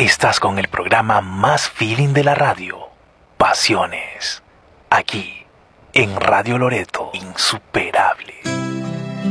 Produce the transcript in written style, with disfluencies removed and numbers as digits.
Estás con el programa más feeling de la radio, Pasiones, aquí en Radio Loreto, insuperable.